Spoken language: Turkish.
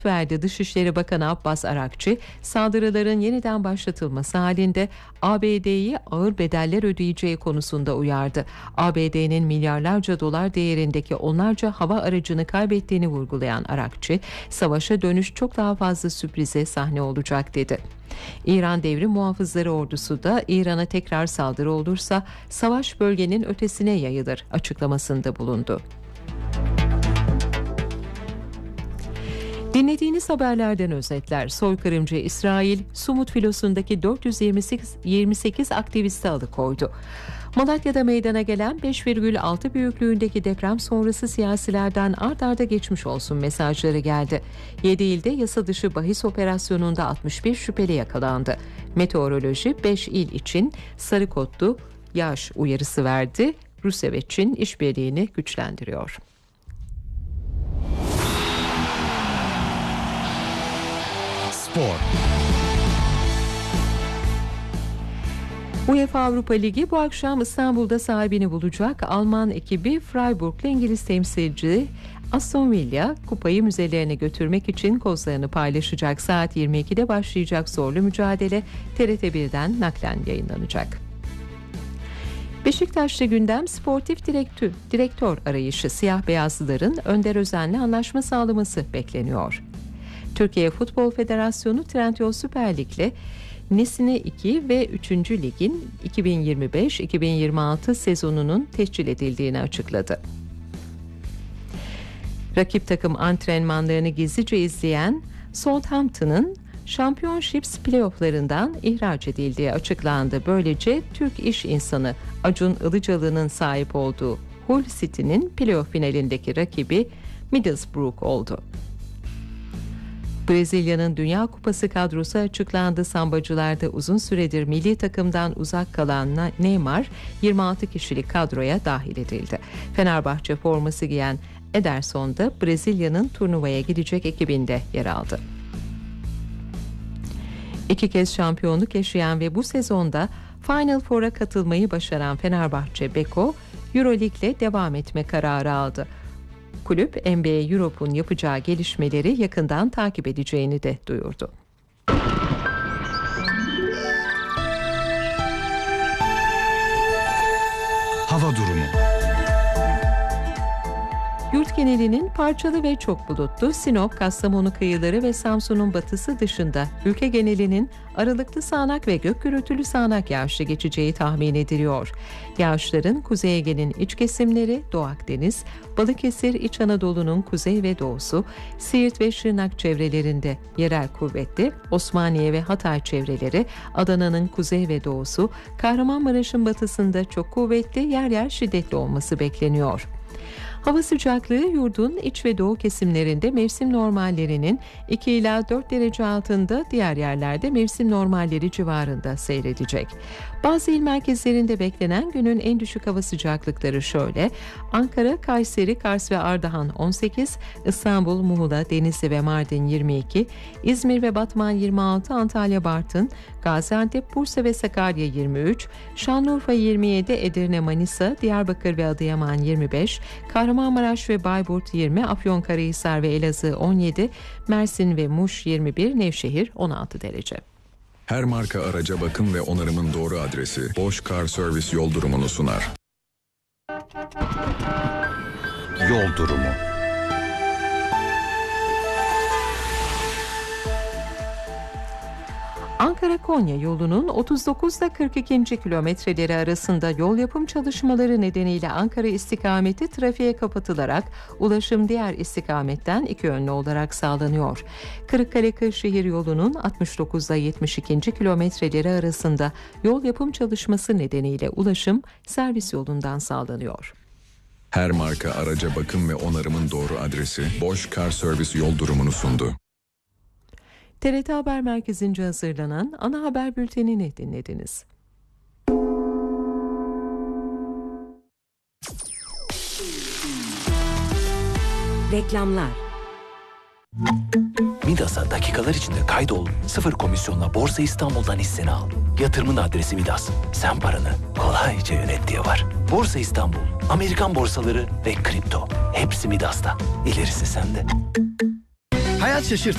verdi. Dışişleri Bakanı Abbas Arakçı, saldırıların yeniden başlatılması halinde ABD'yi ağır bedeller ödeyeceği konusunda uyardı. ABD'nin milyarlarca dolar değerindeki onlarca hava aracını kaybettiğini vurgulayan Arakçı, savaşa dönüş çok daha fazla sürprize sahne olacak dedi. İran Devrim Muhafızları Ordusu da İran'a tekrar saldırı olursa savaş bölgenin ötesine yayılır açıklamasında bulundu. Dinlediğiniz haberlerden özetler. Soykırımcı İsrail, Sumut filosundaki 428 aktivisti alıkoydu. Malatya'da meydana gelen 5,6 büyüklüğündeki deprem sonrası siyasilerden art arda geçmiş olsun mesajları geldi. 7 ilde yasa dışı bahis operasyonunda 61 şüpheli yakalandı. Meteoroloji 5 il için sarı kodlu yağış uyarısı verdi. Rusya ve Çin işbirliğini güçlendiriyor. Spor. UEFA Avrupa Ligi bu akşam İstanbul'da sahibini bulacak. Alman ekibi Freiburg'la İngiliz temsilci Aston Villa kupayı müzelerine götürmek için kozlarını paylaşacak. Saat 22'de başlayacak zorlu mücadele TRT1'den naklen yayınlanacak. Beşiktaş'ta gündem sportif direktör arayışı. Siyah beyazlıların Önder Özen'le anlaşma sağlaması bekleniyor. Türkiye Futbol Federasyonu Trendyol Süper Lig'le Nesine 2 ve 3. Lig'in 2025-2026 sezonunun tescil edildiğini açıkladı. Rakip takım antrenmanlarını gizlice izleyen Southampton'ın Championships playofflarından ihraç edildiği açıklandı. Böylece Türk iş insanı Acun Ilıcalı'nın sahip olduğu Hull City'nin playoff finalindeki rakibi Middlesbrough oldu. Brezilya'nın Dünya Kupası kadrosu açıklandı. Sambacılarda uzun süredir milli takımdan uzak kalan Neymar 26 kişilik kadroya dahil edildi. Fenerbahçe forması giyen Ederson da Brezilya'nın turnuvaya gidecek ekibinde yer aldı. 2 kez şampiyonluk yaşayan ve bu sezonda Final Four'a katılmayı başaran Fenerbahçe Beko, Euroleague'le devam etme kararı aldı. Kulüp NBA Europe'un yapacağı gelişmeleri yakından takip edeceğini de duyurdu. Hava durumu. Yurt genelinin parçalı ve çok bulutlu, Sinop, Kastamonu kıyıları ve Samsun'un batısı dışında ülke genelinin aralıklı sağanak ve gök gürültülü sağanak yağışlı geçeceği tahmin ediliyor. Yağışların Kuzey Ege'nin iç kesimleri, Doğu Akdeniz, Balıkesir, İç Anadolu'nun kuzey ve doğusu, Siirt ve Şırnak çevrelerinde yerel kuvvetli, Osmaniye ve Hatay çevreleri, Adana'nın kuzey ve doğusu, Kahramanmaraş'ın batısında çok kuvvetli, yer yer şiddetli olması bekleniyor. Hava sıcaklığı yurdun iç ve doğu kesimlerinde mevsim normallerinin 2 ila 4 derece altında, diğer yerlerde mevsim normalleri civarında seyredecek. Bazı il merkezlerinde beklenen günün en düşük hava sıcaklıkları şöyle: Ankara, Kayseri, Kars ve Ardahan 18, İstanbul, Muğla, Denizli ve Mardin 22, İzmir ve Batman 26, Antalya, Bartın, Gaziantep, Bursa ve Sakarya 23, Şanlıurfa 27, Edirne, Manisa, Diyarbakır ve Adıyaman 25, Kahramanmaraş ve Bayburt 20, Afyonkarahisar ve Elazığ 17, Mersin ve Muş 21, Nevşehir 16 derece. Her marka araca bakım ve onarımın doğru adresi Bosch Car Service yol durumunu sunar. Yol durumu. Ankara-Konya yolunun 39 ile 42. kilometreleri arasında yol yapım çalışmaları nedeniyle Ankara istikameti trafiğe kapatılarak ulaşım diğer istikametten iki yönlü olarak sağlanıyor. Kırıkkale-Kırşehir yolunun 69 ile 72. kilometreleri arasında yol yapım çalışması nedeniyle ulaşım servis yolundan sağlanıyor. Her marka araca bakım ve onarımın doğru adresi Bosch Car Service yol durumunu sundu. TRT Haber Merkezi'nce hazırlanan ana haber bültenini dinlediniz. Reklamlar. Midas'a dakikalar içinde kaydol, 0 komisyonla Borsa İstanbul'dan hisseni al. Yatırımın adresi Midas. Sen paranı kolayca yönet diye var. Borsa İstanbul, Amerikan borsaları ve kripto. Hepsi Midas'ta. İlerisi sende. Hayat şaşırt.